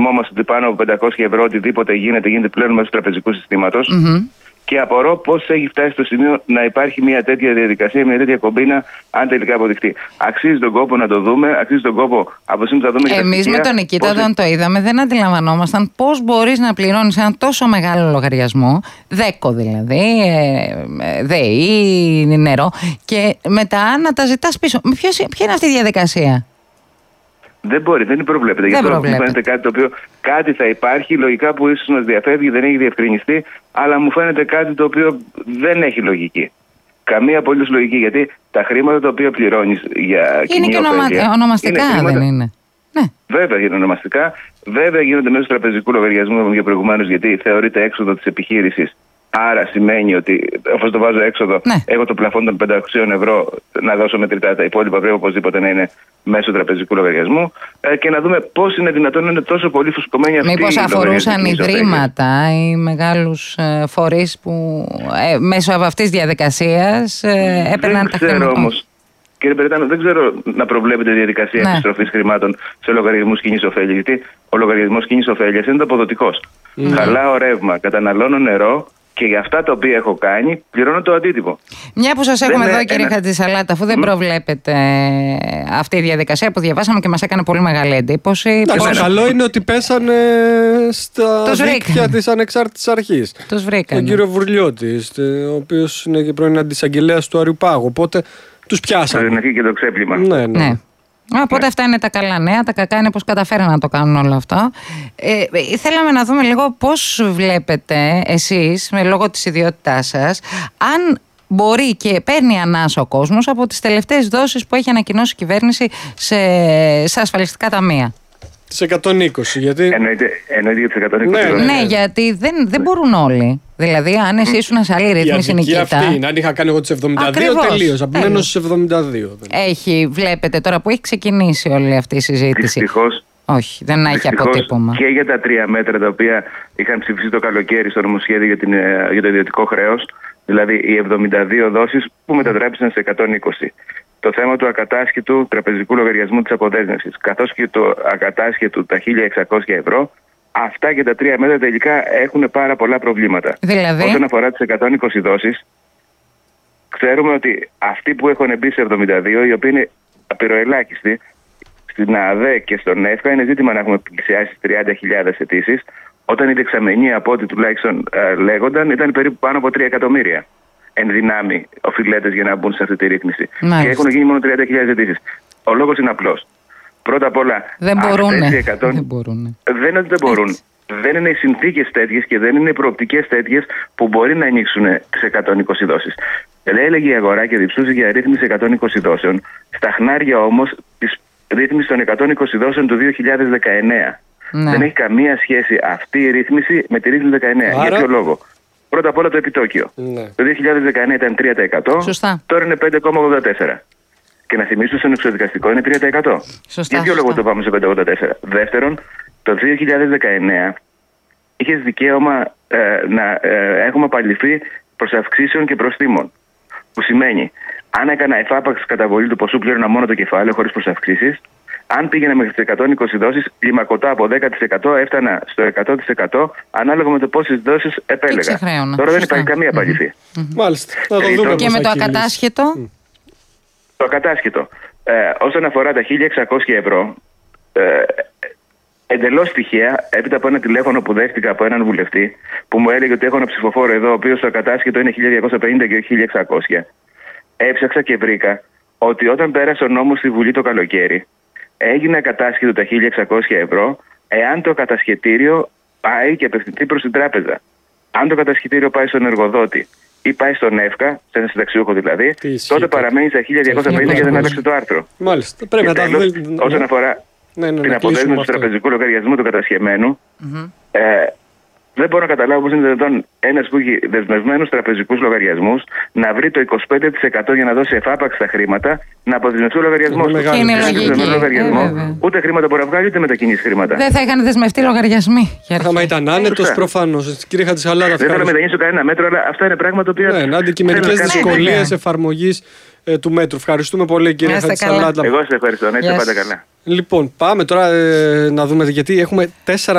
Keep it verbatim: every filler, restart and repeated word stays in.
όμως ότι πάνω από πεντακόσια ευρώ οτιδήποτε γίνεται, γίνεται πλέον μέσω του τραπεζικού συστήματος. Mm-hmm. Και απορώ πώς έχει φτάσει στο σημείο να υπάρχει μια τέτοια διαδικασία, μια τέτοια κομπίνα, αν τελικά αποδειχτεί. Αξίζει τον κόπο να το δούμε, αξίζει τον κόπο από σήμερα να δούμε. Εμείς με τον Νικήτα, πώς... όταν το είδαμε, δεν αντιλαμβανόμασταν πώς μπορείς να πληρώνεις ένα τόσο μεγάλο λογαριασμό, δέκο δηλαδή, ε, ΔΕΗ, νερό, και μετά να τα ζητάς πίσω. Ποιος, ποια είναι αυτή η διαδικασία? Δεν μπορεί, δεν προβλέπεται. Δεν γιατί μου φαίνεται κάτι το οποίο κάτι θα υπάρχει, λογικά που ίσως μας διαφεύγει, δεν έχει διευκρινιστεί, αλλά μου φαίνεται κάτι το οποίο δεν έχει λογική. Καμία απολύτως λογική, γιατί τα χρήματα τα οποία πληρώνεις για κοινή είναι και ονομα... ονομαστικά, είναι χρήματα... δεν είναι? Ναι. Βέβαια γίνονται ονομαστικά, βέβαια γίνονται μέσω τραπεζικού λογαριασμού, όπως για προηγουμένως, γιατί θεωρείται έξοδο της επιχείρησης. Άρα σημαίνει ότι, όπως το βάζω έξοδο, ναι. έχω το πλαφόν των πεντακόσια ευρώ να δώσω μετρητά. Τα υπόλοιπα πρέπει οπωσδήποτε να είναι μέσω τραπεζικού λογαριασμού. Ε, και να δούμε πώς είναι δυνατόν να είναι τόσο πολύ φουσκωμένοι αυτοί. Μήπως αφορούσαν ιδρύματα ή μεγάλους ε, φορείς που ε, μέσω από αυτής της διαδικασίας ε, έπαιρναν τα χρήματα. Όμως, κύριε Περιτάνο, δεν ξέρω να προβλέπετε διαδικασία ναι. επιστροφής χρημάτων σε λογαριασμούς κοινής ωφέλειας. Γιατί ο λογαριασμός κοινής ωφέλειας είναι το αποδοτικός. Mm. Χαλάω ρεύμα, καταναλώνω νερό. Και για αυτά τα οποία έχω κάνει, πληρώνω το αντίτιμο. Μια που σας έχουμε εδώ, κύριε ένα... Χατζησαλάτα, αφού δεν mm. προβλέπετε αυτή η διαδικασία που διαβάσαμε και μας έκανε πολύ μεγάλη εντύπωση. Το πώς... καλό είναι ότι πέσανε στα δίκτυα της ανεξάρτητης αρχής. Τους βρήκανε. Τον κύριο Βουρλιώτη, ο οποίος είναι και πρώην αντισαγγελέας του Αριουπάγου. Οπότε τους πιάσανε. Δεν έχει και το ξέπλυμα. Ναι, ναι. ναι. Οπότε ναι. αυτά είναι τα καλά νέα. Τα κακά είναι πώς καταφέραν να το κάνουν όλα αυτά. Ε, θέλαμε να δούμε λίγο πώς βλέπετε εσείς, με λόγω της ιδιότητάς σας, αν μπορεί και παίρνει ανάσα ο κόσμος από τις τελευταίες δόσεις που έχει ανακοινώσει η κυβέρνηση σε, σε ασφαλιστικά ταμεία. Τις εκατόν είκοσι, γιατί... Εννοείται, εννοείται για τις εκατόν είκοσι. Ναι, ναι, ναι, γιατί δεν, δεν μπορούν όλοι. Δηλαδή, αν εσύ ήσουν σε άλλη ρύθμιση, Νικήτα. Αυτή είναι. Αν είχα κάνει εγώ τις εβδομήντα δύο, τελείως. Απμένω στις εβδομήντα δύο. Έχει, βλέπετε τώρα που έχει ξεκινήσει όλη αυτή η συζήτηση. Δυστυχώς. Όχι, δεν έχει αποτύπωμα. Και για τα τρία μέτρα τα οποία είχαν ψηφίσει το καλοκαίρι στο νομοσχέδιο για, την, για το ιδιωτικό χρέος, δηλαδή οι εβδομήντα δύο δόσεις που μετατράπησαν σε εκατόν είκοσι. Το θέμα του ακατάσχετου τραπεζικού λογαριασμού της αποδέσμευσης, καθώς και το ακατάσχετου τα χίλια εξακόσια ευρώ, αυτά και τα τρία μέτρα τελικά έχουν πάρα πολλά προβλήματα. Δηλαδή... Όσον αφορά τις εκατόν είκοσι δόσεις, ξέρουμε ότι αυτοί που έχουν μπει σε εβδομήντα δύο, οι οποίοι είναι απειροελάχιστοι, στην ΑΔΕ και στον ΕΦΚΑ είναι ζήτημα να έχουμε πλησιάσει τριάντα χιλιάδες αιτήσεις, όταν η δεξαμενή, από ό,τι τουλάχιστον ε, λέγονταν, ήταν περίπου πάνω από τρία εκατομμύρια. Εν δυνάμει οφειλέτες για να μπουν σε αυτή τη ρύθμιση. Μάλιστα. Και έχουν γίνει μόνο τριάντα χιλιάδες αιτήσεις. Ο λόγος είναι απλός. Πρώτα απ' όλα, δεν μπορούν. εκατό... Δεν μπορούν. Δεν είναι ότι δεν μπορούν. Έτσι. Δεν είναι οι συνθήκες τέτοιες και δεν είναι οι προοπτικές τέτοιες που μπορεί να ανοίξουν τις εκατόν είκοσι δόσεις. Έλεγε η αγορά και διψούσε για ρύθμιση εκατόν είκοσι δόσεων. Στα χνάρια όμως της ρύθμισης των εκατόν είκοσι δόσεων του δύο χιλιάδες δεκαεννέα. Ναι. Δεν έχει καμία σχέση αυτή η ρύθμιση με τη ρύθμιση δεκαεννέα. Άρα... Για ποιο λόγο? Πρώτα απ' όλα το επιτόκιο. Ναι. Το δύο χιλιάδες δεκαεννέα ήταν τρία τοις εκατό, σωστά. Τώρα είναι πέντε κόμμα ογδόντα τέσσερα τοις εκατό. Και να θυμίσω στον εξωδικαστικό είναι τρία τοις εκατό. Σωστά, για ποιο λόγο το πάμε σε πέντε κόμμα ογδόντα τέσσερα τοις εκατό. Δεύτερον, το δύο χιλιάδες δεκαεννέα είχε δικαίωμα ε, να ε, έχουμε απαλληφθεί προς αυξήσεων και προστίμων. Που σημαίνει, αν έκανα εφάπαξ καταβολή του ποσού, πλήρωνα μόνο το κεφάλαιο χωρίς προσαυξήσεις. Αν πήγαινα μέχρι τις εκατόν είκοσι δόσεις, κλιμακωτά από δέκα τοις εκατό έφτανα στο εκατό τοις εκατό ανάλογα με το πόσες δόσεις επέλεγα. Τώρα δεν υπάρχει καμία απαλληφή. Mm-hmm. Μάλιστα. Τρίτον, και με το ακατάσχετο. Mm. Το ακατάσχετο. Ε, όσον αφορά τα χίλια εξακόσια ευρώ, ε, εντελώς τυχαία, έπειτα από ένα τηλέφωνο που δέχτηκα από έναν βουλευτή, που μου έλεγε ότι έχω ένα ψηφοφόρο εδώ, ο οποίος το ακατάσχετο είναι χίλια διακόσια πενήντα και όχι χίλια εξακόσια. Έψαξα και βρήκα ότι όταν πέρασε ο νόμος στη Βουλή το καλοκαίρι, έγινε ακατάσχετο τα χίλια εξακόσια ευρώ, εάν το κατασχετήριο πάει και απευθυνθεί προς την τράπεζα. Αν το κατασχετήριο πάει στον εργοδότη ή πάει στον ΕΦΚΑ, σε ένα συνταξιούχο δηλαδή, τότε παραμένει στα χίλια διακόσια πενήντα και δεν άλλαξε το άρθρο. Μάλιστα. Πρέπει να τα δούμε. Όσον αφορά ναι, ναι, την αποδέσμευση του τραπεζικού λογαριασμού του κατασχεμένου, mm-hmm. ε, δεν μπορώ να καταλάβω πώς είναι δυνατόν ένας που έχει δεσμευμένους τραπεζικούς λογαριασμούς να βρει το είκοσι πέντε τοις εκατό για να δώσει εφάπαξ τα χρήματα να αποδεσμευτεί ο λογαριασμός του. Είναι λογική. Λογαριασμό, ε, ούτε χρήματα μπορεί να βγάλει, ούτε μετακινήσει χρήματα. Δεν θα είχαν δεσμευτεί λογαριασμοί. Άμα ήταν άνετος, προφανώς. Κύριε Χατζησαλάτα, δεν θέλω να μετακινήσω κανένα μέτρο, αλλά αυτά είναι πράγματα που. Ναι, αντικειμενικές δυσκολίες εφαρμογής του μέτρου. Ευχαριστούμε πολύ, κύριε Χατζησαλάτα. Εγώ σας ευχαριστώ. Να είστε πάντα καλά. Λοιπόν, πάμε τώρα ε, να δούμε γιατί έχουμε τέσσερα